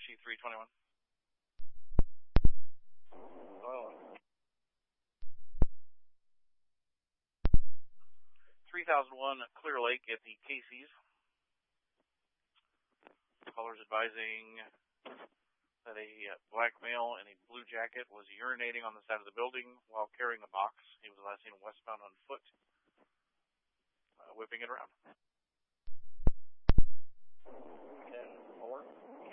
Chief 321. Well, 3001 Clear Lake at the Casey's. Callers advising that a black male in a blue jacket was urinating on the side of the building while carrying a box. He was last seen westbound on foot, whipping it around. 10-4.